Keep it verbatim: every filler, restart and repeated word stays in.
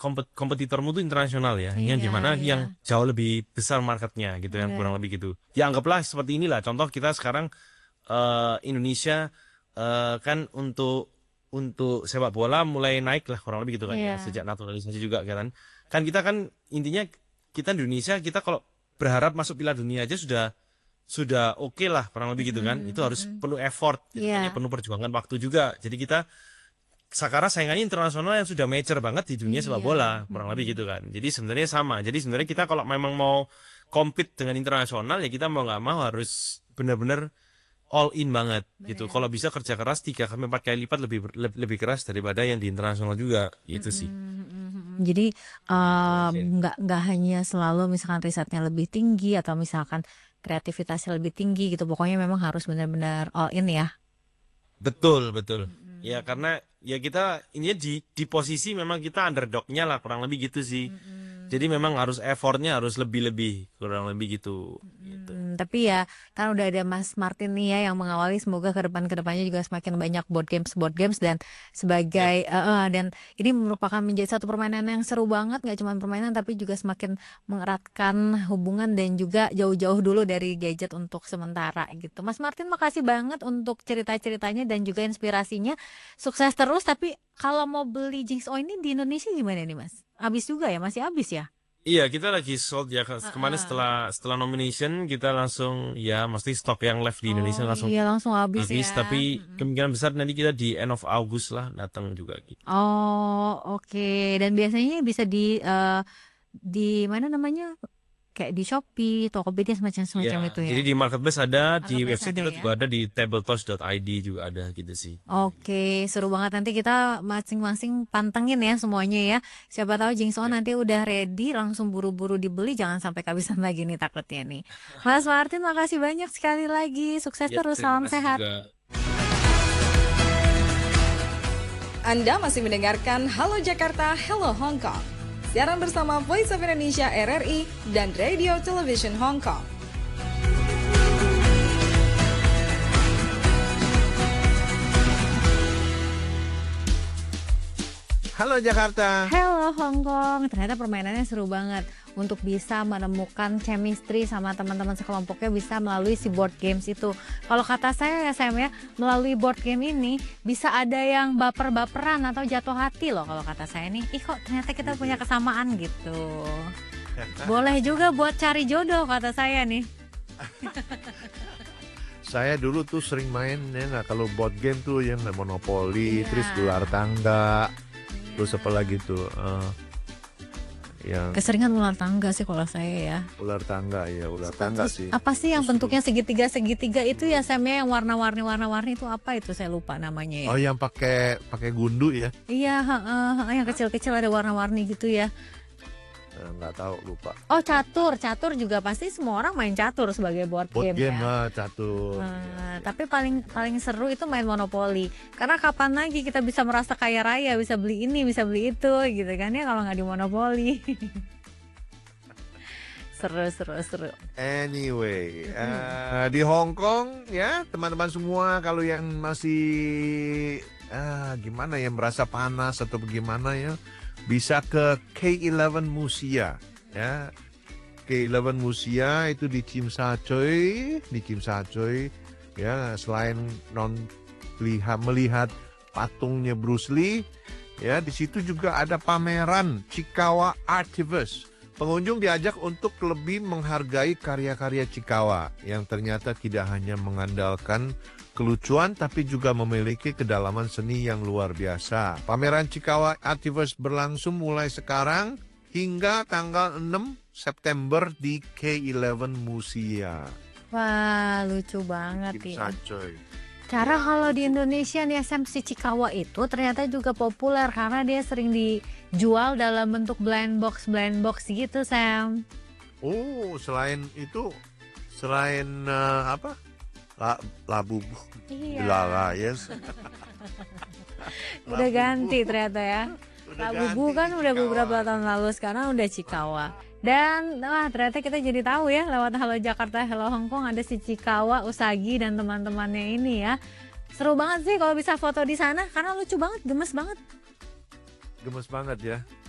kompet kompetitormu tuh internasional ya, yang Iya, dimana iya. yang jauh lebih besar marketnya gitu kan, Bener. kurang lebih gitu. Ya anggaplah seperti inilah, contoh kita sekarang eh, Indonesia eh, kan untuk untuk sepak bola mulai naik lah kurang lebih gitu kan ya, Iya. sejak naturalisasi juga kan. Kan kita kan intinya kita di Indonesia kita kalau berharap masuk Piala Dunia aja sudah sudah oke lah kurang lebih gitu kan. Itu Mm-mm, harus mm-mm. penuh effort gitu kan ya, Iya. penuh perjuangan waktu juga. Jadi kita sekarang saingannya internasional yang sudah mature banget di dunia sepak Iya. bola kurang Mm-mm. lebih gitu kan. Jadi sebenarnya sama. Jadi sebenarnya kita kalau memang mau compete dengan internasional ya kita mau nggak mau harus benar-benar all in banget gitu. Bener. Kalau bisa kerja keras tiga sampai empat kali lipat lebih lebih, lebih keras daripada yang di internasional juga gitu sih. Mm-mm, mm-mm. Jadi em, nggak nggak hanya selalu misalkan risetnya lebih tinggi atau misalkan kreativitasnya lebih tinggi gitu. Pokoknya memang harus benar-benar all in ya. Betul, betul. Ya Mm-mm, karena ya kita ini di di posisi memang kita underdognya lah kurang lebih gitu sih. mm-mm. Jadi memang harus effortnya harus lebih-lebih kurang lebih gitu. Gitu. Hmm, tapi ya kan udah ada Mas Martin nih ya yang mengawali, semoga ke depan kedepannya juga semakin banyak board games board games dan Yap. sebagai eh, eh, dan ini merupakan menjadi satu permainan yang seru banget, nggak cuma permainan tapi juga semakin mengeratkan hubungan dan juga jauh-jauh dulu dari gadget untuk sementara gitu. Mas Martin, makasih banget untuk cerita-ceritanya dan juga inspirasinya, sukses terus. Tapi kalau mau beli Jingxo ini di Indonesia gimana nih Mas? Habis juga ya, masih habis ya? Iya, kita lagi sold ya. Ke- Kemarin Heeh. setelah setelah nomination kita langsung ya mesti stok yang live di Indonesia Oh langsung iya, langsung habis habis. ya. Tapi Mm-mm. kemungkinan besar nanti kita di end of August lah datang juga gitu. Oh, oke. Dan biasanya bisa di eh, di mana namanya? Kayak di Shopee, Tokopedia, semacam-semacam Ya, itu ya. jadi di marketplace ada, di Marketplace website ada ya. juga ada, di tabletop dot i d juga ada gitu sih. Oke, seru banget, nanti kita masing-masing pantengin ya semuanya ya. Siapa tahu Jingso Ya, nanti udah ready, langsung buru-buru dibeli, jangan sampai kehabisan lagi nih takutnya nih. Mas Martin, makasih banyak sekali lagi. Sukses ya terus, terima salam kasih sehat. juga. Anda masih mendengarkan Halo Jakarta, Hello Hong Kong. Siaran bersama Voice of Indonesia R R I dan Radio Television Hong Kong. Halo Jakarta. Hello Hong Kong, ternyata permainannya seru banget. Untuk bisa menemukan chemistry sama teman-teman sekelompoknya bisa melalui si board games itu. Kalau kata saya ya Sam ya, melalui board game ini bisa ada yang baper-baperan atau jatuh hati loh kalau kata saya nih. Ih kok ternyata kita punya kesamaan gitu. Boleh juga buat cari jodoh kata saya nih. Saya dulu tuh sering main ya nggak, kalau board game tuh yang Monopoly, Iya. terus gelar tangga, terus apa lagi tuh eh, yang Keseringan ular tangga sih kalau saya ya. ular tangga ya ular tangga Terus sih. apa sih yang Terus- bentuknya segitiga-segitiga itu ya Sam ya, yang warna-warni warna-warni itu apa itu, saya lupa namanya ya. Oh yang pakai pakai gundu ya? Iya, heeh, heeh, yang kecil-kecil ada warna-warni gitu ya. Eh, nggak tahu lupa. Oh, catur, catur juga pasti semua orang main catur sebagai board, Board game, game ya. lah catur. Nah, Ya, ya. tapi paling paling seru itu main monopoli. Karena kapan lagi kita bisa merasa kaya raya, bisa beli ini, bisa beli itu, gitu kan ya kalau nggak di monopoli. Seru, seru, seru. Anyway, eh, di Hong Kong ya teman-teman semua, kalau yang masih ah, gimana ya merasa panas atau bagaimana ya, bisa ke K eleven Musia ya. K eleven Musia itu di Tsim Sha Tsui, di Tsim Sha Tsui ya. Selain non lihat melihat patungnya Bruce Lee ya, di situ juga ada pameran Chikawa Artivists. Pengunjung diajak untuk lebih menghargai karya-karya Chikawa yang ternyata tidak hanya mengandalkan kelucuan tapi juga memiliki kedalaman seni yang luar biasa. Pameran Chikawa Artivists berlangsung mulai sekarang hingga tanggal enam September di K eleven Musia. Wah, lucu banget Kim ya. Sachoy. Cara kalau di Indonesia nih S M C Cikawa itu ternyata juga populer karena dia sering dijual dalam bentuk blind box blind box gitu, Sam. Oh, selain itu, selain eh, apa? La, labu Iya. Lala, yes. Udah ganti ternyata ya. Udah Labubu ganti kan di udah Cikawa. beberapa tahun lalu, sekarang udah Cikawa. Dan wah ternyata kita jadi tahu ya lewat Halo Jakarta, Hello Hong Kong ada si Cikawa, Usagi dan teman-temannya ini ya. Seru banget sih kalau bisa foto di sana karena lucu banget, gemes banget. Gemes banget ya.